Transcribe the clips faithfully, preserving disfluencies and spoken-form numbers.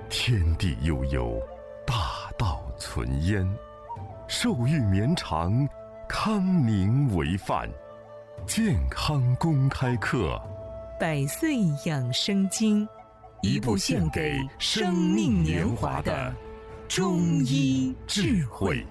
天地悠悠，大道存焉。寿欲绵长，康宁为范。健康公开课， 百岁养生经，一部献给生命年华的中医智慧。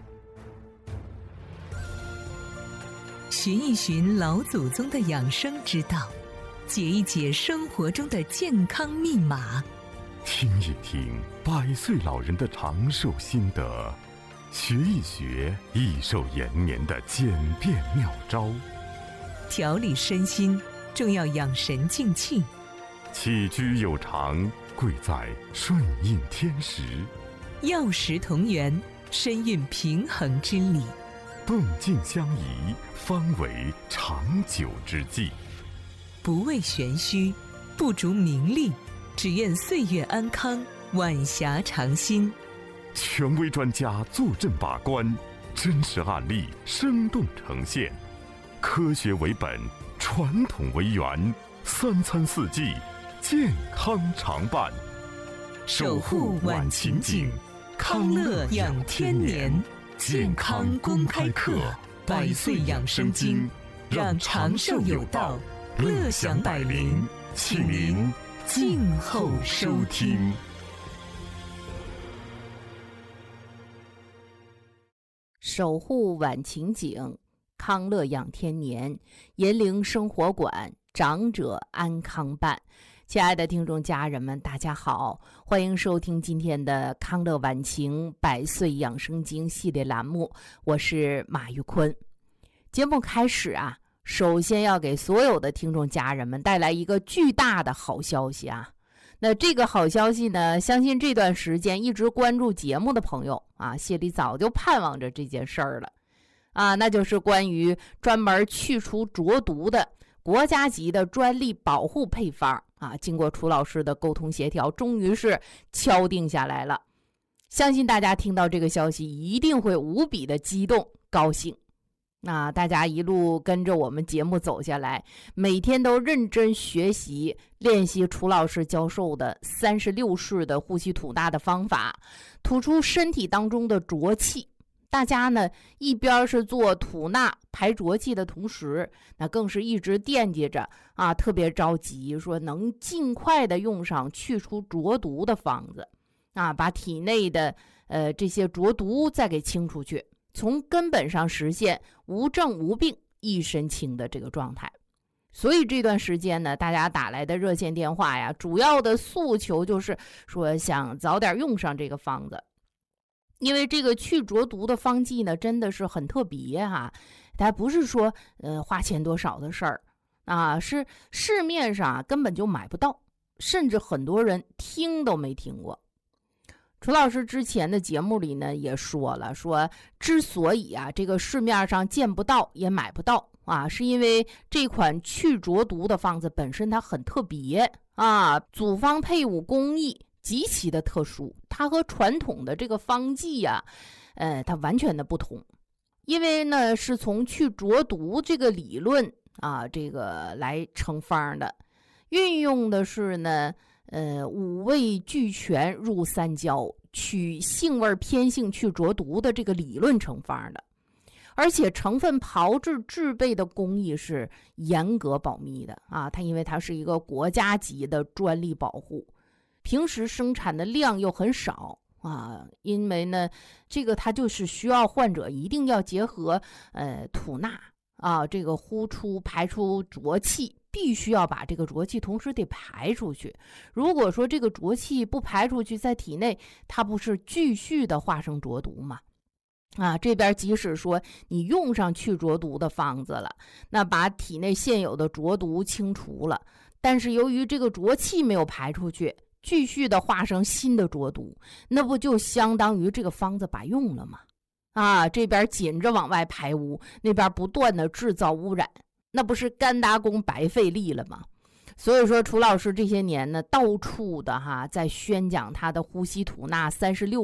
寻一寻老祖宗的养生之道，解一解生活中的健康密码， 听一听百岁老人的长寿心得，学一学益寿延年的简便妙招。 调理身心，重要养神静气。 起居有常，贵在顺应天时。 药食同源，深蕴平衡之理。 动静相宜，方为长久之计。 不为玄虚，不逐名利，只愿岁月安康，晚霞长新。 权威专家坐镇把关，真实案例生动呈现。科学为本，传统为源，三餐四季，健康常伴。守护晚晴景，康乐养天年。健康公开课，百岁养生经，让长寿有道，乐享百龄，请您静候收听。 守护晚晴景，康乐养天年，银铃生活馆，长者安康伴。亲爱的听众家人们，大家好，欢迎收听今天的康乐晚晴百岁养生经系列栏目，我是马玉坤。节目开始啊，首先要给所有的听众家人们带来一个巨大的好消息啊。那这个好消息呢，相信这段时间一直关注节目的朋友啊，心里早就盼望着这件事儿了啊，那就是关于专门去除浊毒的国家级的专利保护配方啊，经过楚老师的沟通协调，终于是敲定下来了。相信大家听到这个消息一定会无比的激动高兴。那大家一路跟着我们节目走下来，每天都认真学习练习楚老师教授的三十六式的呼吸吐纳的方法，吐出身体当中的浊气。大家呢一边是做吐纳排浊气的同时，那更是一直惦记着啊，特别着急说能尽快的用上去除浊毒的方子啊，把体内的呃这些浊毒再给清出去，从根本上实现无症无病一身轻的这个状态。所以这段时间呢，大家打来的热线电话呀，主要的诉求就是说想早点用上这个方子。因为这个去浊毒的方剂呢，真的是很特别哈、啊，它不是说呃花钱多少的事儿啊，是市面上、啊、根本就买不到，甚至很多人听都没听过。楚老师之前的节目里呢也说了，说之所以啊这个市面上见不到也买不到啊，是因为这款去浊毒的方子本身它很特别啊，组方配伍工艺极其的特殊，它和传统的这个方剂呀、啊，呃，它完全的不同。因为呢，是从去浊毒这个理论啊，这个来成方的，运用的是呢，呃，五味俱全入三焦，取性味偏性去浊毒的这个理论成方的。而且成分炮制制备的工艺是严格保密的啊，它因为它是一个国家级的专利保护。平时生产的量又很少啊，因为呢，这个它就是需要患者一定要结合呃吐纳啊，这个呼出排出浊气，必须要把这个浊气同时得排出去。如果说这个浊气不排出去，在体内它不是继续的化生浊毒吗？啊，这边即使说你用上去浊毒的方子了，那把体内现有的浊毒清除了，但是由于这个浊气没有排出去，继续的化生新的浊毒，那不就相当于这个方子白用了吗？啊，这边紧着往外排污，那边不断的制造污染，那不是干搭工白费力了吗？所以说楚老师这些年呢，到处的哈在宣讲他的呼吸吐纳三十六